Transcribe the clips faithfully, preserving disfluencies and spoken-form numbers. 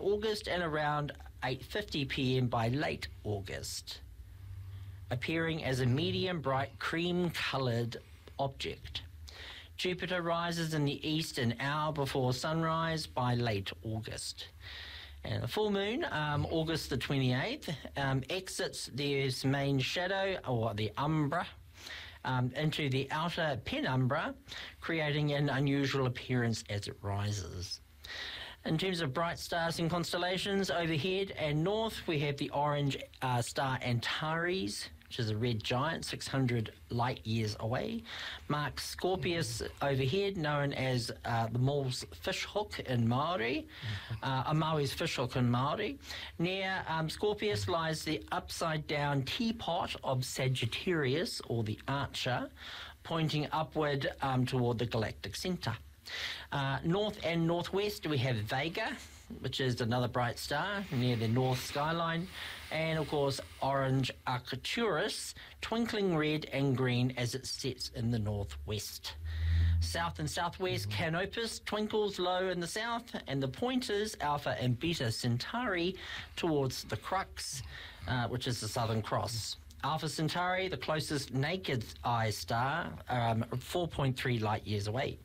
August and around eight fifty p m by late August, appearing as a medium bright cream-coloured object. Jupiter rises in the east an hour before sunrise by late August. And the full moon, um, August the twenty-eighth, um, exits the main shadow, or the umbra, um, into the outer penumbra, creating an unusual appearance as it rises. In terms of bright stars and constellations, overhead and north, we have the orange uh, star Antares, which is a red giant, six hundred light years away. Mark Scorpius overhead, known as uh, the Mole's fishhook in Māori, uh, Maui's fishhook in Māori. Near um, Scorpius lies the upside-down teapot of Sagittarius, or the Archer, pointing upward um, toward the galactic centre. Uh, north and northwest, we have Vega, which is another bright star near the north skyline, and of course orange Arcturus, twinkling red and green as it sets in the northwest. South and southwest, Canopus twinkles low in the south, and the pointers Alpha and Beta Centauri towards the Crux, uh, which is the Southern Cross. Alpha Centauri, the closest naked eye star, um, four point three light years away.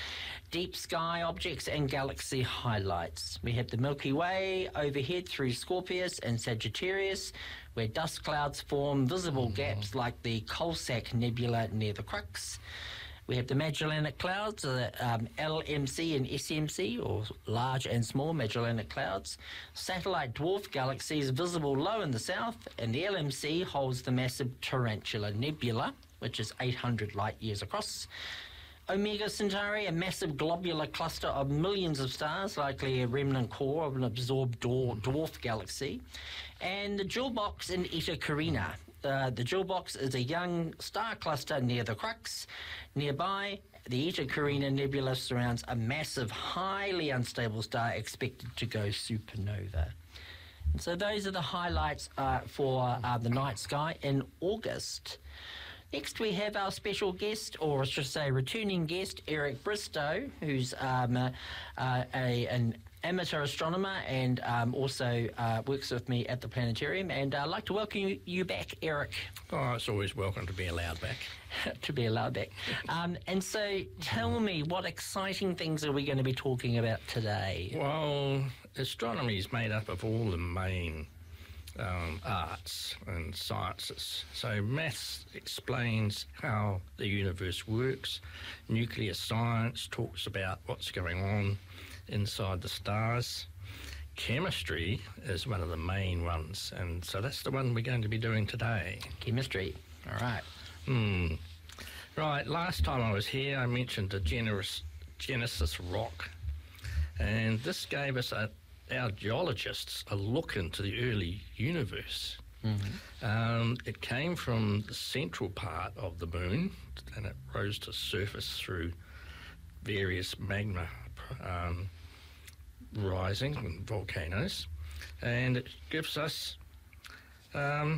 Deep sky objects and galaxy highlights. We have the Milky Way overhead through Scorpius and Sagittarius, where dust clouds form visible gaps like the Coalsack Nebula near the Crux. We have the Magellanic Clouds, uh, um, L M C and S M C, or Large and Small Magellanic Clouds. Satellite dwarf galaxies visible low in the south, and the L M C holds the massive Tarantula Nebula, which is eight hundred light years across. Omega Centauri, a massive globular cluster of millions of stars, likely a remnant core of an absorbed dwarf galaxy. And the Jewel Box in Eta Carina. Uh, the Jewel Box is a young star cluster near the Crux. Nearby, the Eta Carina Nebula surrounds a massive, highly unstable star expected to go supernova. And so those are the highlights uh, for uh, the night sky in August. Next, we have our special guest, or I should say returning guest, Eric Bristow, who's um, uh, uh, a, an amateur astronomer and um, also uh, works with me at the planetarium. And I'd like to welcome you, you back, Eric. Oh, it's always welcome to be allowed back. to be allowed back. Um, and so tell me, what exciting things are we going to be talking about today? Well, astronomy is made up of all the main Um, arts and sciences. So maths explains how the universe works. Nuclear science talks about what's going on inside the stars. Chemistry is one of the main ones, and so that's the one we're going to be doing today. Chemistry, all right. Hmm. Right, last time I was here I mentioned the Genesis, Genesis rock, and this gave us a our geologists a look into the early universe. Mm-hmm. Um, it came from the central part of the moon, and it rose to surface through various magma um, rising and volcanoes, and it gives us um,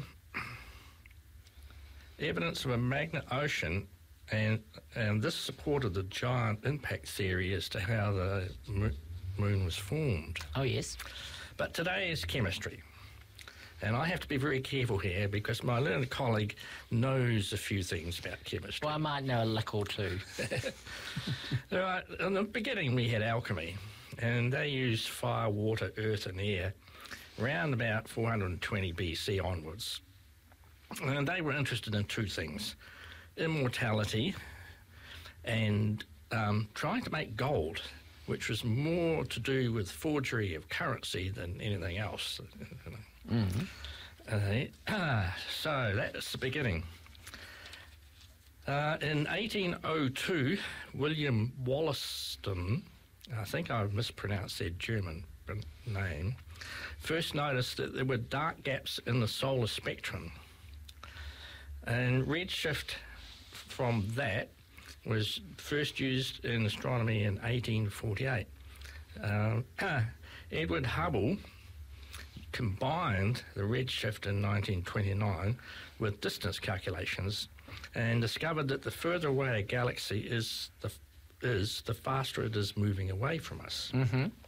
evidence of a magma ocean, and and this supported the giant impact theory as to how the mo- moon was formed. Oh, yes. But today is chemistry. And I have to be very careful here because my learned colleague knows a few things about chemistry. Well, I might know a lick or two. Right, in the beginning we had alchemy, and they used fire, water, earth and air around about four hundred twenty B C onwards. And they were interested in two things: immortality and um, trying to make gold, which was more to do with forgery of currency than anything else. Mm-hmm. Uh, so that's the beginning. Uh, in eighteen oh two, William Wollaston, I think I mispronounced their German name, first noticed that there were dark gaps in the solar spectrum. And redshift from that was first used in astronomy in eighteen forty-eight. Uh, Edward Hubble combined the redshift in nineteen twenty-nine with distance calculations and discovered that the further away a galaxy is, the is the faster it is moving away from us. Mm-hmm.